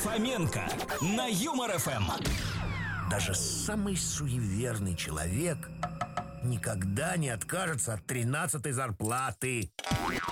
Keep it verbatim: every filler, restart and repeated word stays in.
Фоменко на Юмор ФМ. Даже самый суеверный человек никогда не откажется от тринадцатой зарплаты.